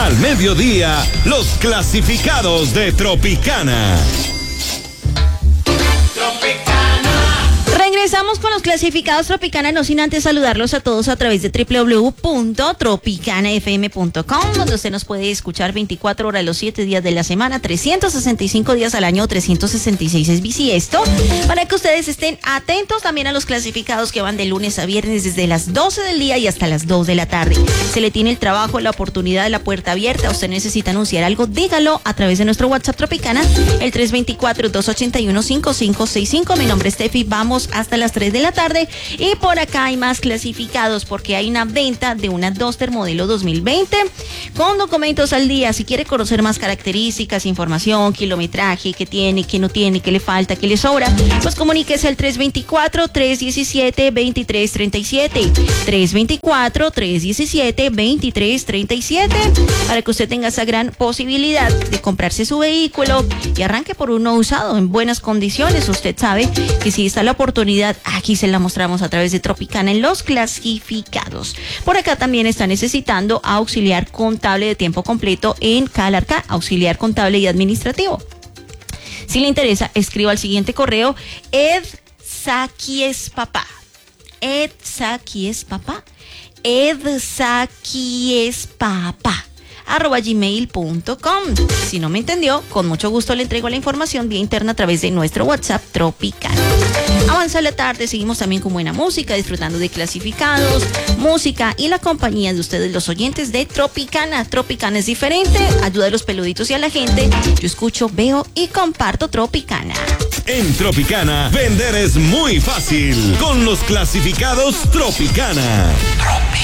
Al mediodía, los clasificados de Tropicana. Regresamos con los clasificados Tropicana, no sin antes saludarlos a todos a través de www.tropicanafm.com, donde usted nos puede escuchar 24 horas los 7 días de la semana, 365 días al año, 366 es bisiesto, para que ustedes estén atentos también a los clasificados que van de lunes a viernes desde las 12 del día y hasta las 2 de la tarde. Se le tiene el trabajo, la oportunidad, la puerta abierta. Usted necesita anunciar algo, dígalo a través de nuestro WhatsApp Tropicana, el 324-281-5565. Mi nombre es Tefi, vamos hasta las 3 de la tarde y por acá hay más clasificados porque hay una venta de una Duster modelo 2020 con documentos al día. Si quiere conocer más características, información, kilometraje, qué tiene, qué no tiene, qué le falta, qué le sobra, pues comuníquese al 324-317-2337, 324-317-2337 para que usted tenga esa gran posibilidad de comprarse su vehículo y arranque por uno usado en buenas condiciones. Usted sabe que si está la oportunidad, aquí se la mostramos a través de Tropicana en los clasificados. Por acá también está necesitando auxiliar contable de tiempo completo en Calarcá, auxiliar contable y administrativo. Si le interesa, escriba al siguiente correo: edsaquiespapá, @gmail.com. Si no me entendió, con mucho gusto le entrego la información vía interna a través de nuestro WhatsApp Tropicana. Avanza la tarde, seguimos también con buena música, disfrutando de clasificados, música y la compañía de ustedes, los oyentes de Tropicana. Tropicana es diferente, ayuda a los peluditos y a la gente. Yo escucho, veo y comparto Tropicana. En Tropicana, vender es muy fácil con los clasificados Tropicana.